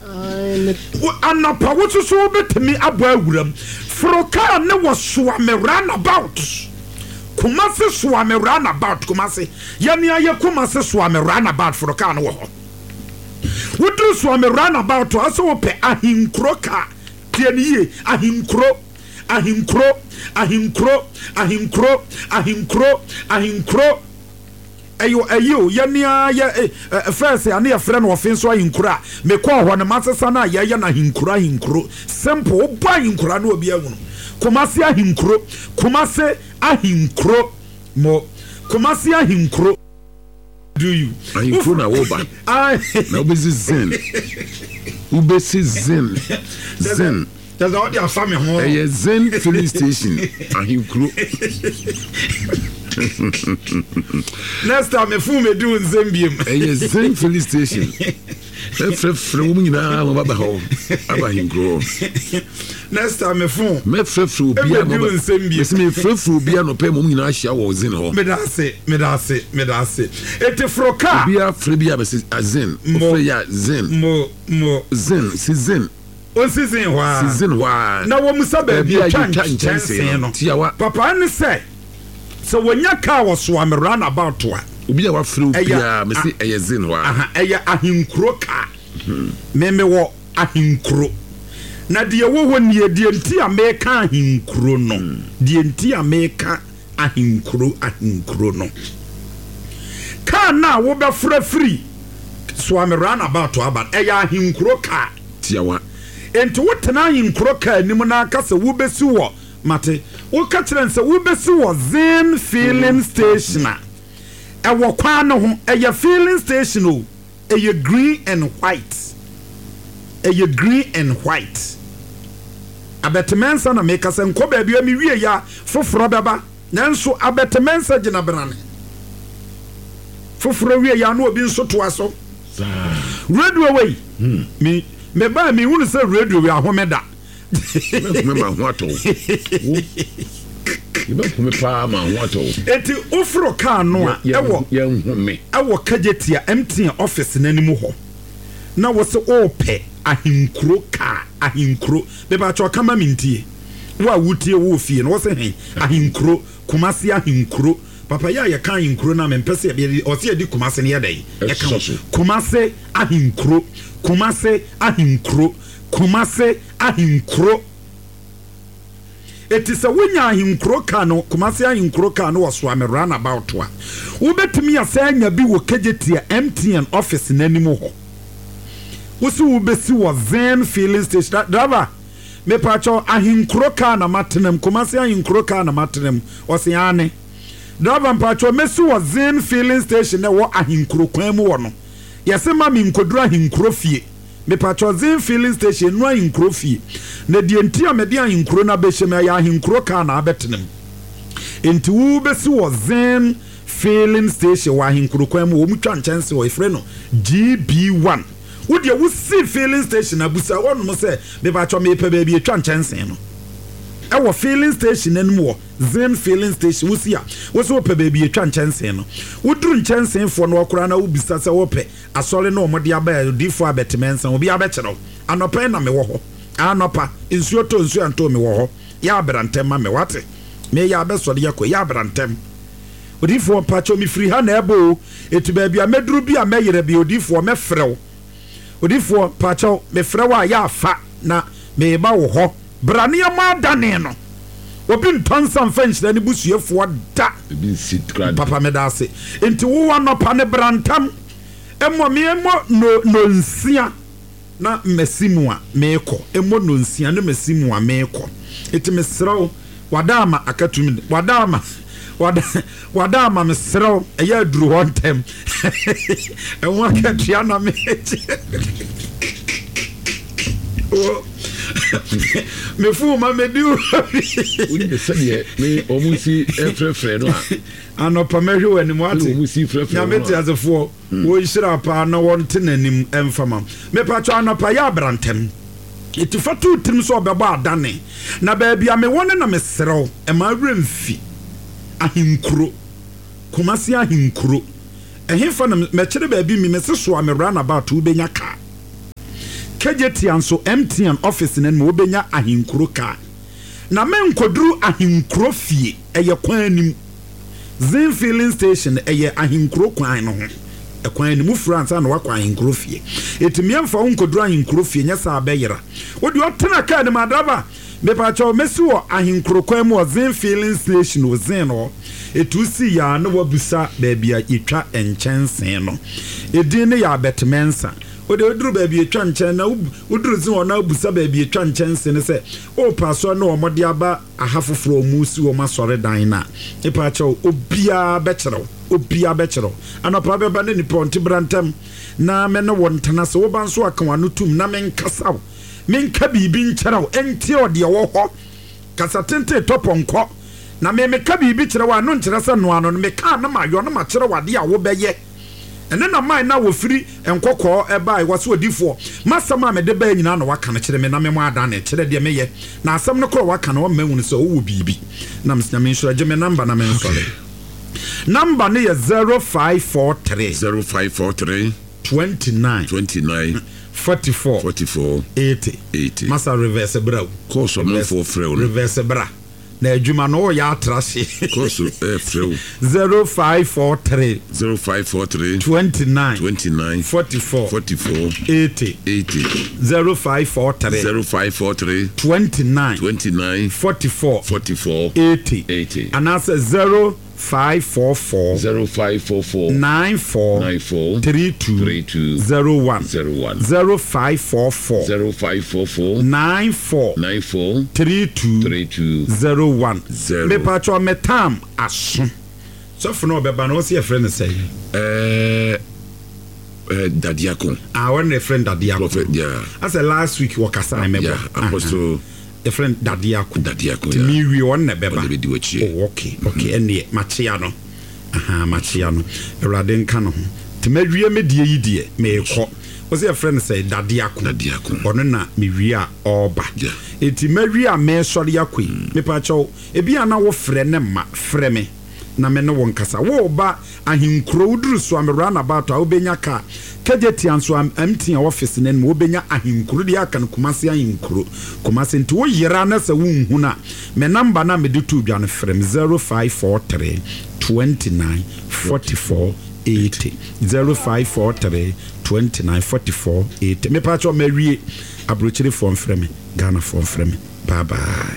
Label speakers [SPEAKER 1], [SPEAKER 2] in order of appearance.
[SPEAKER 1] anapa wo so betimi abo awuram froka ne wo so am roundabout Kumasi so am roundabout Kumasi yani aye Kumasi so am roundabout froka no wo wodu so am roundabout aso wo pe ahinkro ka tieniye ahinkro ayo yania ya first ane ya friend wo fin so ahinkro me ko ho ne masesa na ya na ahinkro simple bo ahinkro na obi ahunu Kumasi ahinkro mo Kumasi ahinkro do you
[SPEAKER 2] ahinkro na wo ba na obezi zen
[SPEAKER 1] that's all the family home
[SPEAKER 2] a zen filling station ahinkro
[SPEAKER 1] next time me fu me do Zambia
[SPEAKER 2] a zen filling station from nyina baba ho abahinkro
[SPEAKER 1] next time me fu
[SPEAKER 2] bia no me frefru bia no pe mum nyina ahia wo zen ho
[SPEAKER 1] me da se ete froka
[SPEAKER 2] bia fre bia be zen o ya zen
[SPEAKER 1] mo
[SPEAKER 2] zen si zen
[SPEAKER 1] on season wa na wo musa ba bia chansen no
[SPEAKER 2] tiawa
[SPEAKER 1] papa ne say so wonya ka wo so am run about wa
[SPEAKER 2] obi a wa fre bia me say eye zen wa
[SPEAKER 1] eye ahinkro ka me wo ahinkro na de wo ho ne de nti a me ka ahinkro no de nti a me ka ahinkro no ka na wo be free so am run about wa but eye ahinkro ka
[SPEAKER 2] tiawa
[SPEAKER 1] enti wotena ahinkro ka anim na aka se wo besi wo mate wo ka kire nse wo besi wo Zen filling station e wo kwa no ho eye filling station o eye green and white abetemensa na make se nko ba bia mi wie ya foforo beba nanso abetemensa gina brane foforo wie ya no obi nso to aso radio way me ba mi hunu se radio we ahomeda
[SPEAKER 2] me ma ho ato iba me pa ma ho ato
[SPEAKER 1] eti ofro ka no a ewo kajetia MTN office nanimu ho na wo se ope ahinkro ka ahinkro be ba cho kama mintie wa wutie wo fie no wo se hen ahinkro Kumasi ahinkro papa ya kan ahinkro na me mpese ya o se di Kumasi ne ya dai ya kan Kumasi ahinkro etisa wonya ahinkro ka no Kumasi ahinkro ka no so am run about wa wo betimi asanya bi wo kajetia MTN office nanimu ho wosi wo besi wo Zen filling station driver me pacho ahinkro ka na matenem Kumasi ahinkro ka na matenem osiane driver pacho mesi wo Zen filling station na wo ahinkro kwan mu wo no yese ma mi nkodura ahinkro fie me pacho Zen filling station no ahinkro fie na die ntia me de ahinkro na behye me ya ahinkro ka na abetenem enti wo besi wo Zen filling station wa ahinkro kwan mu wo mutwa nchanse wo efre no GB1 wo de wo see filling station abusa won mo se me pacho me pe ba bi etwa nchanse no e wo filling station enu wo Zen filling station wo sia wo so pe ba bi etwa nchanse no wo duru nchanse fo no okura na wo bisa se wo pe asole no mo de aba difo abetemensa wo bi abekero anopa na me wo ho anopa nsuo to nsuo anto me wo ho ya abrantem ma me wate me ya abesode yakọ ya abrantem odifo pacho mi free ha na ebo etu ba bia meduru bia meyere bia odifo me frew odifo pacho me frew a ya afa na me ba wo ho brane ma dane no obi ntonsan fanchira ne busuefo da papa me da se enti wo anopa ne brantam emo no nsia na mesimu a meko emo no nsia na mesimu a meko eti mesrew wadama akatumi wadama mesrew eya duru hontem enwa katua na meche me fu ma me du
[SPEAKER 2] uni be sade me omusi efrefre no
[SPEAKER 1] anopa mehwe wani mu ate
[SPEAKER 2] omusi efrefre
[SPEAKER 1] ya meti azefo wo nhira pa na wonte nanim emfama me pa twa anopa ya abrantem etifatu tim so obeba adane na ba bia me woni na mesrew e ma remfi ahinkuro Kumasi ahinkuro ehemfa na me kire ba bi mi meseso am run about ubenya ka kejetia nso MTN office nan mo obenya ahinkuro ka na men koduru ahinkuro fie eye kwan nim Zin filling station eye ahinkuro kwan no ho ekwan nim France na wakwa ahinkuro fie etimiamfa onkoduru ahinkuro fie nya sa abeyira wodi otena ka de madaba me pa cho mesi wo ahinkuro kwan mo Zin filling station wo Zin no etusi ya no wabusa baabia yetwa enchensen no edin ne ya betmensa ode oduru baabia yetwa nchen na oduru Zin wo na wabusa baabia yetwa enchensen se o paso na omode aba ahafoforo musi wo masore dan na e pa cho obia bechero anopa beba ne niponti brantam na me no wontana se wo banso aka wano tum na menkasaw menka bibi nkyeraw enti ode wo ho kasatente toponko na me ka bibi kyerɛ wa no nkyerɛ sɛ no ano me ka na mayo na ma kyerɛ wade a wo bɛyɛ ene na mai na wo firi enkɔkɔ ɛbae wase odifo masama me de ba nyina na waka na kyerɛ me na me mo ada na kyerɛ de me yɛ na asɛm no kɔ waka na wo mahu no sɛ wo bibi na mesna me nso agye me number na me nsɔre number ne yɛ 0543 29 44 80 masa reverse bra
[SPEAKER 2] course of for free
[SPEAKER 1] reverse bra na adwuma no ya atrase
[SPEAKER 2] course free
[SPEAKER 1] 0543
[SPEAKER 2] 29 44
[SPEAKER 1] 80 0543 29 44 80 and that's 0544 94 32 01 0544 94 32 01 me patcho metam aso so for no beba no see a friend say
[SPEAKER 2] Dadiakon
[SPEAKER 1] when a friend Dadiakon
[SPEAKER 2] yeah
[SPEAKER 1] as a last week wakasa I remember
[SPEAKER 2] apostle
[SPEAKER 1] a friend Dadiakon me we on ne beba okay ene machiano machiano erade nka no te mawie me die yidie me ekọ was a friend say Dadiakon ono na me wie a oba eti mawie a me sori yakoi me pa cho e bia na wo frɛ ne ma frɛ me na me no won kasa wo ba ahinkro uduru so am run about a obenya ka kejetian so MTN office nen mo obenya ahinkro de aka no Kumasi ahinkro Kumasi nti wo yera na se wo hu na me number na me de tu dwa no frem 0543 29 44 80 0543 29 44 80 me pa cho me wie abrochire form frem Ghana form frem bye bye.